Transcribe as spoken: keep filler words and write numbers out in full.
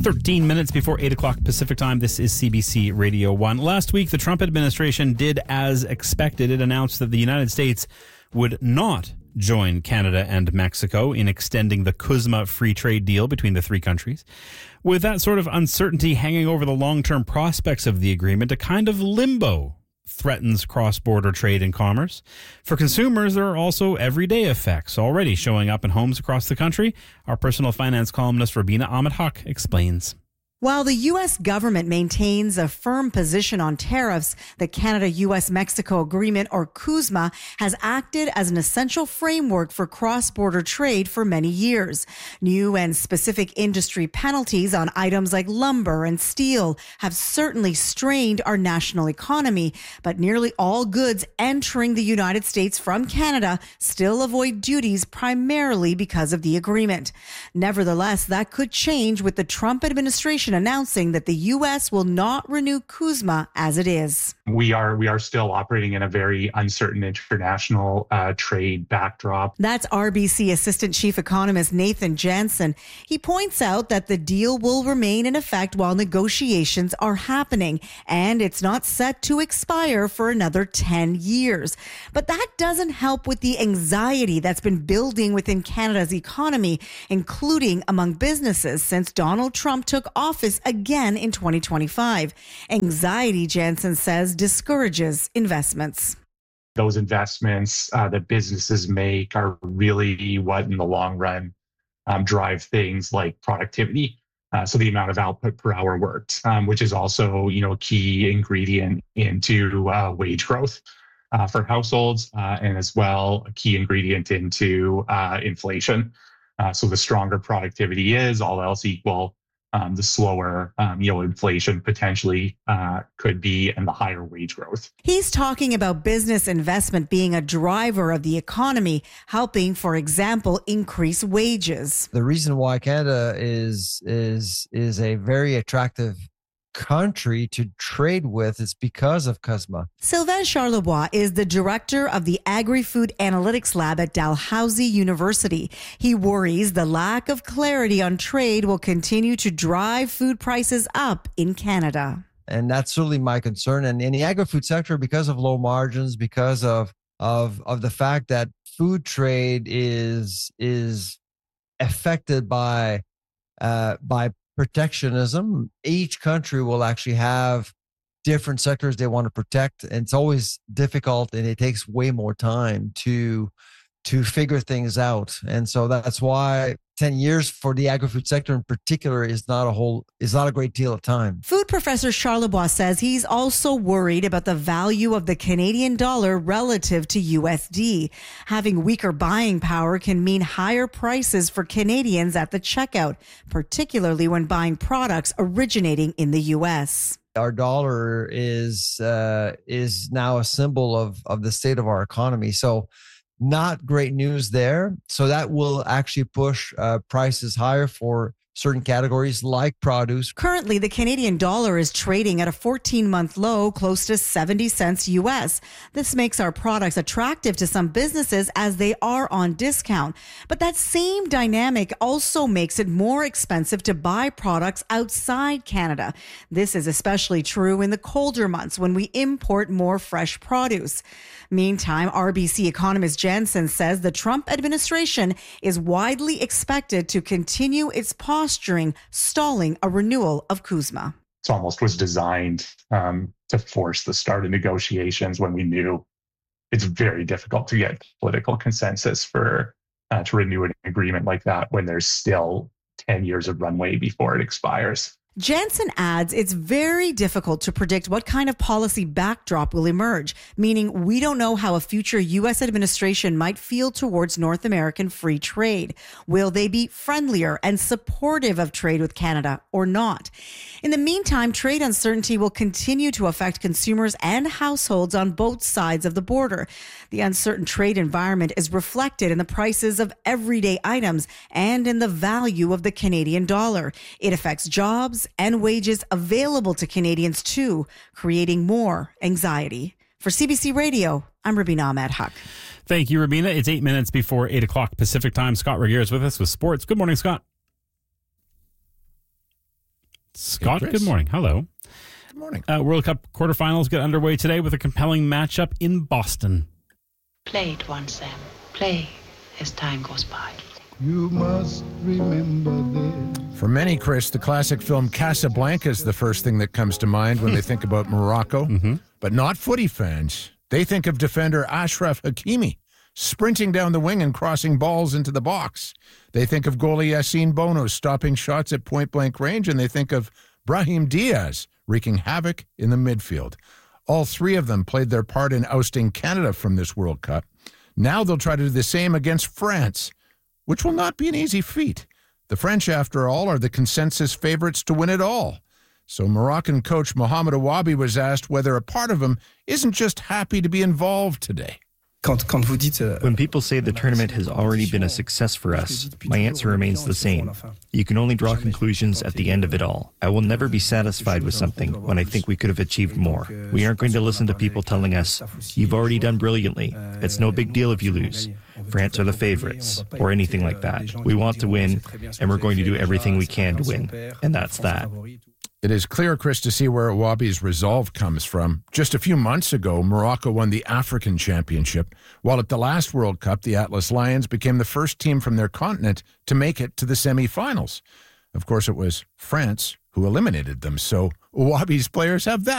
thirteen minutes before eight o'clock Pacific time. This is C B C Radio one. Last week, the Trump administration did as expected. It announced that the United States would not join Canada and Mexico in extending the CUSMA free trade deal between the three countries. With that sort of uncertainty hanging over the long-term prospects of the agreement, a kind of limbo threatens cross-border trade and commerce. For consumers, there are also everyday effects already showing up in homes across the country. Our personal finance columnist Rubina Ahmed-Haq explains. While the U S government maintains a firm position on tariffs, the Canada-U S-Mexico Agreement, or CUSMA, has acted as an essential framework for cross-border trade for many years. New and specific industry penalties on items like lumber and steel have certainly strained our national economy, but nearly all goods entering the United States from Canada still avoid duties primarily because of the agreement. Nevertheless, that could change with the Trump administration announcing that the U S will not renew CUSMA as it is. We are we are still operating in a very uncertain international uh, trade backdrop. That's R B C Assistant Chief Economist Nathan Jansen. He points out that the deal will remain in effect while negotiations are happening, and it's not set to expire for another ten years. But that doesn't help with the anxiety that's been building within Canada's economy, including among businesses since Donald Trump took office again in twenty twenty-five. Anxiety, Jansen says, discourages investments. Those investments uh, that businesses make are really what, in the long run, um, drive things like productivity. Uh, so the amount of output per hour worked, um, which is also, you know, a key ingredient into uh, wage growth uh, for households, uh, and as well a key ingredient into uh, inflation. Uh, so the stronger productivity is, all else equal, Um, the slower, um, you know, inflation potentially uh, could be, and the higher wage growth. He's talking about business investment being a driver of the economy, helping, for example, increase wages. The reason why Canada is is is a very attractive country to trade with is because of CUSMA. Sylvain Charlebois is the director of the Agri-Food Analytics Lab at Dalhousie University. He worries the lack of clarity on trade will continue to drive food prices up in Canada. And that's certainly my concern. And in the agri-food sector, because of low margins, because of of of the fact that food trade is is affected by uh, by protectionism, each country will actually have different sectors they want to protect, and it's always difficult, and it takes way more time to to figure things out. And so that's why ten years for the agri-food sector in particular is not a whole is not a great deal of time. Food professor Charlebois says he's also worried about the value of the Canadian dollar relative to U S D. Having weaker buying power can mean higher prices for Canadians at the checkout, particularly when buying products originating in the U S. Our dollar is uh, is now a symbol of of the state of our economy. So not great news there. So that will actually push uh, prices higher for certain categories like produce. Currently, the Canadian dollar is trading at a fourteen-month low, close to seventy cents U S. This makes our products attractive to some businesses as they are on discount. But that same dynamic also makes it more expensive to buy products outside Canada. This is especially true in the colder months when we import more fresh produce. Meantime, R B C economist Jansen says the Trump administration is widely expected to continue its posturing, stalling a renewal of CUSMA. It almost was designed um, to force the start of negotiations when we knew it's very difficult to get political consensus for uh, to renew an agreement like that when there's still ten years of runway before it expires. Jansen adds it's very difficult to predict what kind of policy backdrop will emerge, meaning we don't know how a future U S administration might feel towards North American free trade. Will they be friendlier and supportive of trade with Canada or not? In the meantime, trade uncertainty will continue to affect consumers and households on both sides of the border. The uncertain trade environment is reflected in the prices of everyday items and in the value of the Canadian dollar. It affects jobs and wages available to Canadians too, creating more anxiety. For C B C Radio, I'm Rubina Ahmed-Haq. Thank you, Rubina. It's eight minutes before eight o'clock Pacific time. Scott Regier is with us with sports. Good morning, Scott. Scott, Hey, good morning. Hello. Good morning. Uh, World Cup quarterfinals get underway today with a compelling matchup in Boston. Play it once, Sam. Play as time goes by. You must remember this. For many, Chris, the classic film Casablanca is the first thing that comes to mind when they think about Morocco. Mm-hmm. But not footy fans. They think of defender Ashraf Hakimi sprinting down the wing and crossing balls into the box. They think of goalie Yassine Bono stopping shots at point-blank range, and they think of Brahim Diaz wreaking havoc in the midfield. All three of them played their part in ousting Canada from this World Cup. Now they'll try to do the same against France, which will not be an easy feat. The French, after all, are the consensus favorites to win it all. So Moroccan coach Mohamed Awabi was asked whether a part of him isn't just happy to be involved today. When people say the tournament has already been a success for us, my answer remains the same. You can only draw conclusions at the end of it all. I will never be satisfied with something when I think we could have achieved more. We aren't going to listen to people telling us, you've already done brilliantly. It's no big deal if you lose. France are the favorites, or anything like that. We want to win, and we're going to do everything we can to win. And that's that. It is clear, Chris, to see where Awabi's resolve comes from. Just a few months ago, Morocco won the African Championship, while at the last World Cup, the Atlas Lions became the first team from their continent to make it to the semifinals. Of course, it was France who eliminated them, so Awabi's players have that